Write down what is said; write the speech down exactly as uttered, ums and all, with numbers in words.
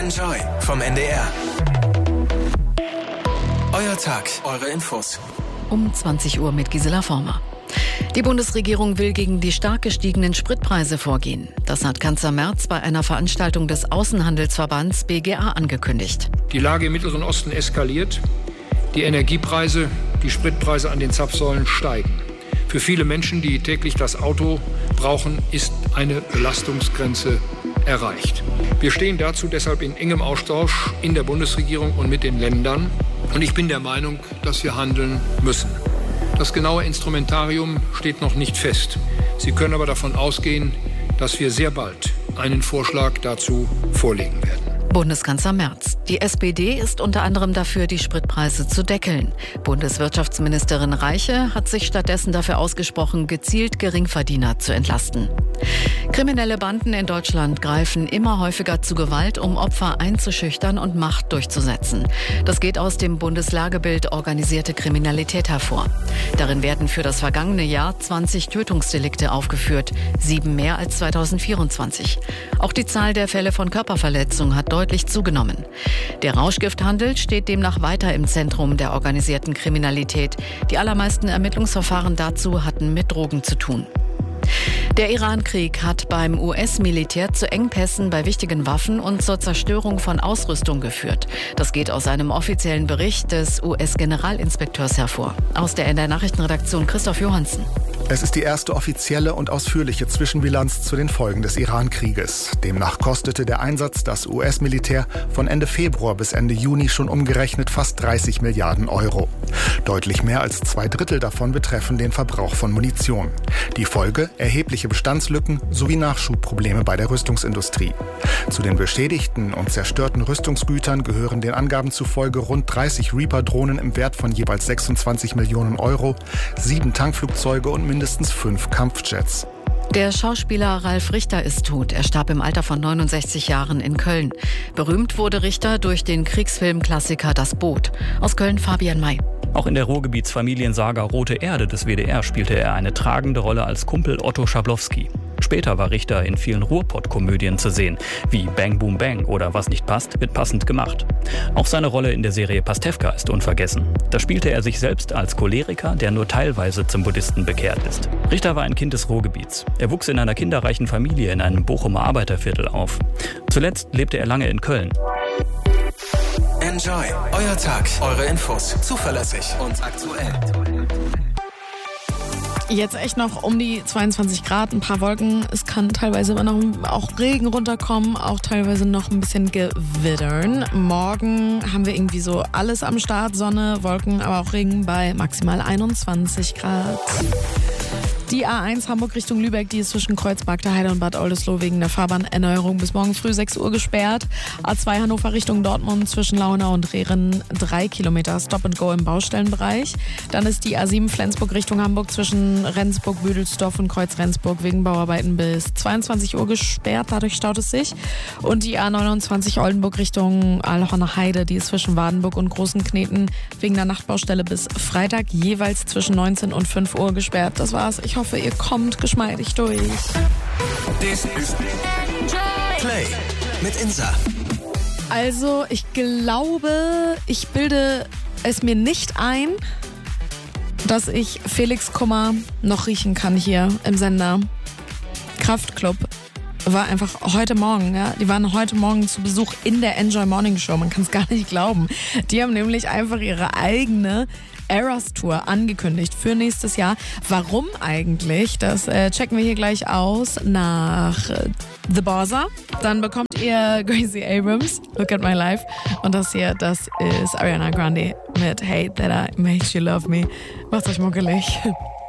Enjoy vom N D R. Euer Tag, eure Infos. Um zwanzig Uhr mit Gisela Former. Die Bundesregierung will gegen die stark gestiegenen Spritpreise vorgehen. Das hat Kanzler Merz bei einer Veranstaltung des Außenhandelsverbands B G A angekündigt. Die Lage im Mittleren Osten eskaliert. Die Energiepreise, die Spritpreise an den Zapfsäulen steigen. Für viele Menschen, die täglich das Auto brauchen, ist eine Belastungsgrenze erreicht. Wir stehen dazu deshalb in engem Austausch in der Bundesregierung und mit den Ländern. Und ich bin der Meinung, dass wir handeln müssen. Das genaue Instrumentarium steht noch nicht fest. Sie können aber davon ausgehen, dass wir sehr bald einen Vorschlag dazu vorlegen werden. Bundeskanzler Merz. Die S P D ist unter anderem dafür, die Spritpreise zu deckeln. Bundeswirtschaftsministerin Reiche hat sich stattdessen dafür ausgesprochen, gezielt Geringverdiener zu entlasten. Kriminelle Banden in Deutschland greifen immer häufiger zu Gewalt, um Opfer einzuschüchtern und Macht durchzusetzen. Das geht aus dem Bundeslagebild Organisierte Kriminalität hervor. Darin werden für das vergangene Jahr zwanzig Tötungsdelikte aufgeführt, sieben mehr als zweitausendvierundzwanzig. Auch die Zahl der Fälle von Körperverletzung hat deutlich zugenommen. Der Rauschgifthandel steht demnach weiter im Zentrum der organisierten Kriminalität. Die allermeisten Ermittlungsverfahren dazu hatten mit Drogen zu tun. Der Iran-Krieg hat beim U S-Militär zu Engpässen bei wichtigen Waffen und zur Zerstörung von Ausrüstung geführt. Das geht aus einem offiziellen Bericht des U S-Generalinspekteurs hervor. Aus der N D R-Nachrichtenredaktion Christoph Johansen. Es ist die erste offizielle und ausführliche Zwischenbilanz zu den Folgen des Iran-Krieges. Demnach kostete der Einsatz das U S-Militär von Ende Februar bis Ende Juni schon umgerechnet fast dreißig Milliarden Euro. Deutlich mehr als zwei Drittel davon betreffen den Verbrauch von Munition. Die Folge: erhebliche Bestandslücken sowie Nachschubprobleme bei der Rüstungsindustrie. Zu den beschädigten und zerstörten Rüstungsgütern gehören den Angaben zufolge rund dreißig Reaper-Drohnen im Wert von jeweils sechsundzwanzig Millionen Euro, sieben Tankflugzeuge und mindestens fünf Kampfjets. Der Schauspieler Ralf Richter ist tot. Er starb im Alter von neunundsechzig Jahren in Köln. Berühmt wurde Richter durch den Kriegsfilmklassiker Das Boot. Aus Köln Fabian May. Auch in der Ruhrgebietsfamiliensaga Rote Erde des W D R spielte er eine tragende Rolle als Kumpel Otto Schablowski. Später war Richter in vielen Ruhrpott-Komödien zu sehen, wie Bang Boom Bang oder Was nicht passt, wird passend gemacht. Auch seine Rolle in der Serie Pastewka ist unvergessen. Da spielte er sich selbst als Choleriker, der nur teilweise zum Buddhisten bekehrt ist. Richter war ein Kind des Ruhrgebiets. Er wuchs in einer kinderreichen Familie in einem Bochumer Arbeiterviertel auf. Zuletzt lebte er lange in Köln. Enjoy, euer Tag, eure Infos, zuverlässig und aktuell. Jetzt echt noch um die zweiundzwanzig Grad, ein paar Wolken. Es kann teilweise immer noch auch Regen runterkommen, auch teilweise noch ein bisschen gewittern. Morgen haben wir irgendwie so alles am Start, Sonne, Wolken, aber auch Regen bei maximal einundzwanzig Grad. Die A eins Hamburg Richtung Lübeck, die ist zwischen Kreuzberg, Heide und Bad Oldesloe wegen der Fahrbahnerneuerung bis morgen früh sechs Uhr gesperrt. A zwei Hannover Richtung Dortmund zwischen Launau und Rehren drei Kilometer Stop and Go im Baustellenbereich. Dann ist die A sieben Flensburg Richtung Hamburg zwischen Rendsburg, Büdelsdorf und Kreuz-Rendsburg wegen Bauarbeiten bis zweiundzwanzig Uhr gesperrt. Dadurch staut es sich. Und die A neunundzwanzig Oldenburg Richtung Aalhorner Heide, die ist zwischen Wadenburg und Großen Kneten wegen der Nachtbaustelle bis Freitag jeweils zwischen neunzehn und fünf Uhr gesperrt. Das war's. Ich hoffe, ihr kommt geschmeidig durch. This is Play mit Insa. Also, ich glaube, ich bilde es mir nicht ein, dass ich Felix Kummer noch riechen kann hier im Sender. Kraftklub war einfach heute Morgen, ja, die waren heute Morgen zu Besuch in der Enjoy Morning Show. Man kann es gar nicht glauben. Die haben nämlich einfach ihre eigene Eras Tour angekündigt für nächstes Jahr. Warum eigentlich? Das äh, checken wir hier gleich aus nach äh, The Borsa. Dann bekommt ihr Gracie Abrams, Look at My Life. Und das hier, das ist Ariana Grande mit Hey That I Made You Love Me. Macht euch muckelig.